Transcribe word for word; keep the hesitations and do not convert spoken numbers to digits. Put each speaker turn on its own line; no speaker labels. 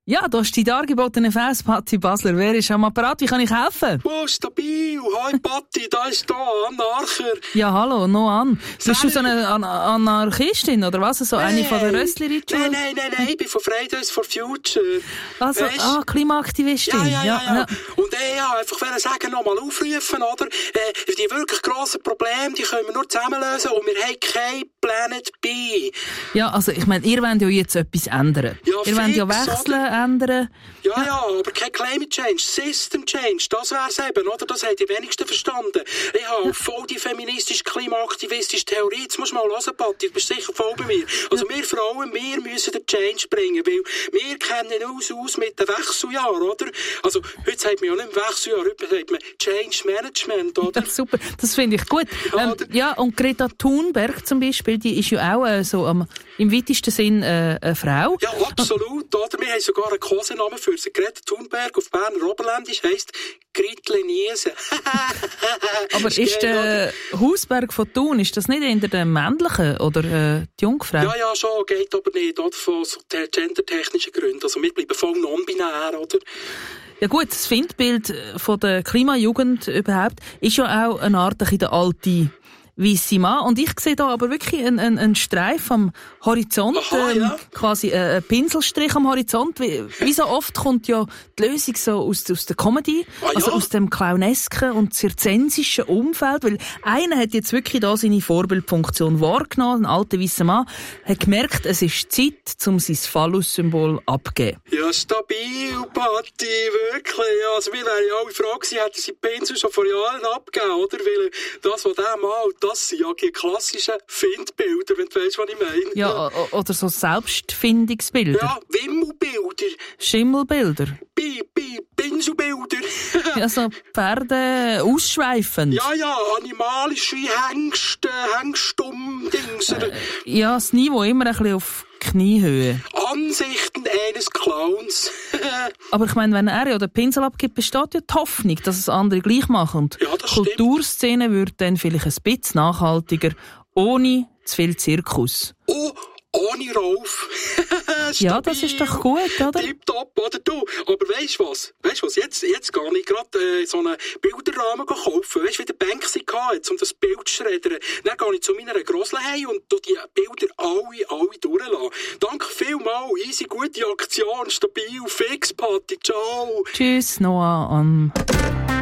Ja, du hast die dargebotene Fässpatti Basler. Wer ist am Apparat? Wie kann ich helfen?
Oh, stabil. Hi, Patti, da ist da, Anarcher.
Ja, hallo, noch an. Bist du so eine An- Anarchistin, oder was? So eine von der Rössli-Ritual?
Nein, nein, nein, nein, ich bin von Fridays for Future.
Also,
Weißt?
ah, Klimaaktivistin.
Ja, ja, ja, ja.
ja.
Und äh, ja, einfach wollen sagen, nochmal aufrufen, oder? Äh, die wirklich grossen Probleme, die können wir nur zusammen lösen und wir haben kein Planet B.
Ja, also, ich meine, ihr wollt ja jetzt etwas ändern.
Ja,
ihr wollt ja
fix,
wechseln,
oder?
ändern.
Ja, ja, aber kein Climate Change, System Change, das wär's eben, oder? Das haben die wenigsten verstanden. Ich habe voll die feministisch, klimaaktivistische Theorie. Jetzt musst du mal hören, Patti, du bist sicher voll bei mir. Also wir Frauen, wir müssen den Change bringen, weil wir kennen uns aus mit den Wechseljahren, oder? Also heute sagt man ja nicht Wechseljahr, heute sagt man Change Management, oder?
Ja, super, das finde ich gut.
Ja,
Ähm,
oder?
ja, und Greta Thunberg zum Beispiel, die ist ja auch äh, so am, im weitesten Sinn äh, eine Frau.
Ja, absolut, oder? Wir haben sogar einen Kosenamen für sie. Greta Thunberg auf Berner Oberländisch heisst Gritle Niese.
Aber ist der Hausberg von Thun, ist das nicht eher der männliche oder äh, die Jungfrau?
Ja, ja, schon, geht aber nicht, oder? Von so gendertechnischen Gründen. Also wir bleiben voll non-binär, oder?
Ja gut, das Findbild von der Klimajugend überhaupt ist ja auch eine Art der alte weisse Mann. Und ich sehe da aber wirklich einen, einen, einen Streif am Horizont,
Aha,
ähm,
ja.
quasi äh, ein Pinselstrich am Horizont. Wie, wie so oft kommt ja die Lösung so aus, aus der Comedy,
Ah,
also
ja.
aus dem clownesken und zirzensischen Umfeld, weil einer hat jetzt wirklich da seine Vorbildfunktion wahrgenommen, ein alter weisser Mann, hat gemerkt, es ist Zeit, um sein Phallus-Symbol abzugeben.
Ja, stabil, Patti, wirklich. Also wir wären ja alle froh gewesen, hätten sie die Pinsel schon vor Jahren abgegeben, oder? Weil das, was der malt, das sind ja die klassischen Findbilder, wenn du weißt, was ich meine.
Ja, o- oder so Selbstfindungsbilder,
Ja, Wimmelbilder,
Schimmelbilder,
Bi, Bi, Pinselbilder.
ja, so Pferde ausschweifend.
Ja, ja, animalische Hengste, Hengstumm-Dingser.
Ja, das Niveau immer ein bisschen auf Kniehöhe.
Ansichten eines Clowns.
Aber ich meine, wenn er ja den Pinsel abgibt, besteht ja die Hoffnung, dass es andere gleich machen. Und
Ja, das
die Kulturszene wird dann vielleicht ein bisschen nachhaltiger, ohne zu viel Zirkus.
Oh, ohne Rolf.
Ja, das ist doch gut, oder?
Tipptopp, oder du? Aber weisst was? Weisst was? Jetzt, jetzt gehe ich gerade äh, so einen Bilderrahmen kaufen. Weisst du, wie der Banksy hatte, um das Bild zu schreddern? Dann gehe ich zu meiner Grossleihei und tu die Bilder alle, alle durchlassen. Danke vielmals. Easy, gute Aktion, stabil, fix, Patti. Ciao.
Tschüss, Noah. Um